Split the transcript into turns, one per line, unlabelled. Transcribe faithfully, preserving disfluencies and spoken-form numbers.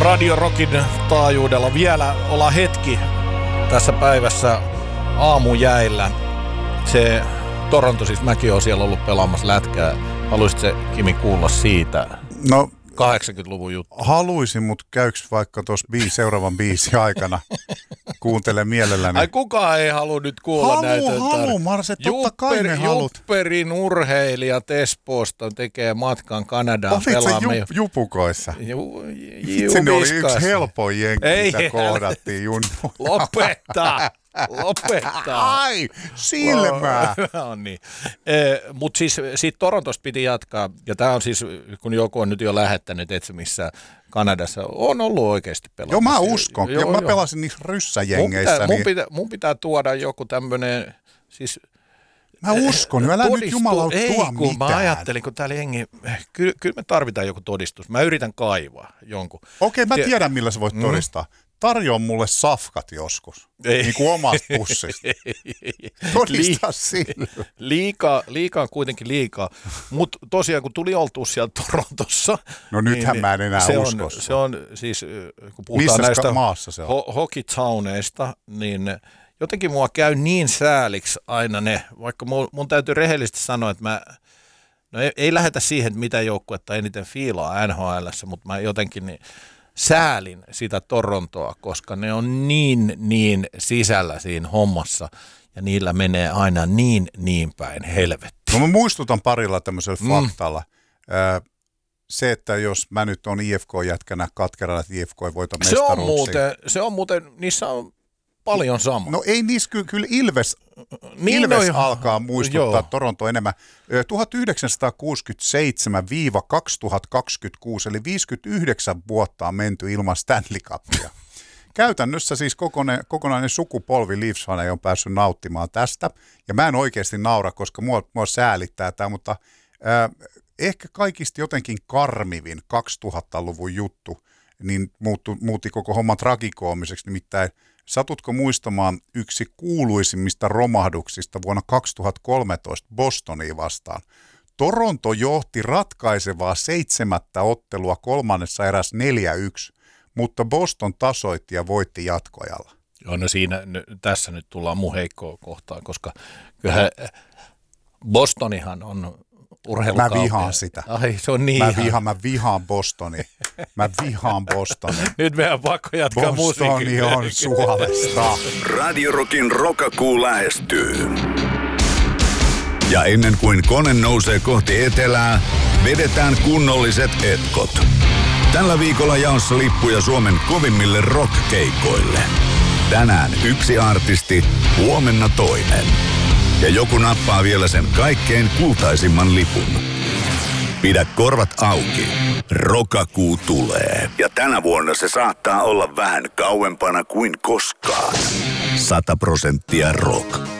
Radio Rockin taajuudella vielä olla hetki tässä päivässä aamujäillä. Se Toronto, siis mäkin olen siellä ollut pelaamassa lätkää. Haluaisitko se, Kimi, kuulla siitä?
No,
kahdeksankymmentäluvun juttu.
Haluaisin, mutta käyks vaikka tuossa biisi, seuraavan biisin aikana? Kuuntele mielelläni.
Ai kukaan ei halua nyt kuulla
halu,
näitä.
Halu, halu, Marse, totta kai me halut.
Jupperin urheilijat Espoosta tekee matkan Kanadaan.
Olitko sä jup, jupukoissa?
Ju,
Itse ne oli yksi helpoin jenki,
ei,
mitä kohdattiin junnuilla.
Lopettaa. Lopettaa.
Ai, silmää.
No niin. Eh, Mutta siis siitä Torontosta piti jatkaa, ja tämä on siis, kun joku on nyt jo lähettänyt etsimissään Kanadassa, on ollut oikeasti pelaamassa.
Joo, mä uskon. Joo, ja mä pelasin niissä ryssäjengeissä.
Mun pitää,
niin...
mun, pitää, mun pitää tuoda joku tämmöinen, siis...
Mä uskon, älä
todistu,
nyt jumalauta tuo
ei, kun
mitään.
Mä ajattelin, kun täällä jengi, kyllä, kyllä me tarvitaan joku todistus. Mä yritän kaivaa jonkun.
Okei, mä
Sie-
tiedän, millä sä voit mm. todistaa. Tarjoa mulle safkat joskus,
ei.
niin kuin omasta pussista. Todista Li- sillä.
Liikaa, liikaa kuitenkin liikaa, mutta tosiaan kun tuli oltua siellä Torontossa.
No nythän niin, mä en enää
se
usko.
On, se on siis, kun puhutaan
missä
näistä
maassa se on?
Ho- hockeytowneista, niin jotenkin mua käy niin sääliksi aina ne, vaikka mun, mun täytyy rehellisesti sanoa, että mä, no ei, ei lähetä siihen, että mitä joukkuetta eniten fiilaa N H L:ssä, mutta mä jotenkin niin säälin sitä Torontoa, koska ne on niin, niin sisällä siinä hommassa ja niillä menee aina niin, niin päin helvettiin.
No mä muistutan parilla tämmöisellä mm. faktalla. Se, että jos mä nyt on I F K-jätkänä katkeralla, että I F K ei voita
se on
mestaruuksia.
muuten, se on muuten, niissä on paljon sama.
No ei niissä kyllä, kyllä Ilves,
niin
Ilves
no,
alkaa muistuttaa
joo.
Toronto enemmän. tuhatyhdeksänsataakuusikymmentäseitsemän kaksituhattakaksikymmentäkuusi eli viisikymmentäyhdeksän vuotta on menty ilman Stanley Cupia. Käytännössä siis kokonainen, kokonainen sukupolvi Leafs-faneja on päässyt nauttimaan tästä. Ja mä en oikeasti naura, koska mua, mua säälittää tämä, mutta äh, ehkä kaikista jotenkin karmivin kaksituhattaluvun juttu niin muuttu, muutti koko homman tragikoomiseksi. Nimittäin satutko muistamaan yksi kuuluisimmista romahduksista vuonna kaksituhattakolmetoista Bostonia vastaan? Toronto johti ratkaisevaa seitsemättä ottelua kolmannessa erässä neljä yksi, mutta Boston tasoitti ja voitti jatkojalla.
Joo, no siinä, tässä nyt tullaan mun heikkoa kohtaan, koska kyllähän Bostonihan on urheilukaupia.
Mä vihaan sitä.
Ai, se on niin.
Mä vihaan, mä vihaan Bostonia. Mä vihaan Bostonia.
Nyt meidän pakko jatkaa musiikkia.
Bostoni on Suomesta.
Radio Rockin rokakuu lähestyy. Ja ennen kuin kone nousee kohti etelää, vedetään kunnolliset etkot. Tällä viikolla jaossa lippuja Suomen kovimmille rock-keikoille. Tänään yksi artisti, huomenna toinen. Ja joku nappaa vielä sen kaikkein kultaisimman lipun. Pidä korvat auki. Rokakuu tulee. Ja tänä vuonna se saattaa olla vähän kauempana kuin koskaan. Sata prosenttia rock.